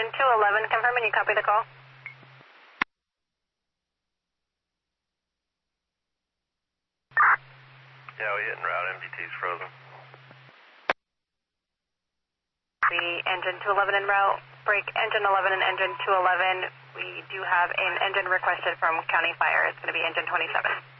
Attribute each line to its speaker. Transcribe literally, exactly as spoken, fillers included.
Speaker 1: engine two eleven, confirming you copy the call.
Speaker 2: Yeah, we hit en route, M P T's frozen.
Speaker 1: The engine two eleven en route, break engine eleven and engine two eleven. We do have an engine requested from County Fire. It's going to be engine twenty-seven.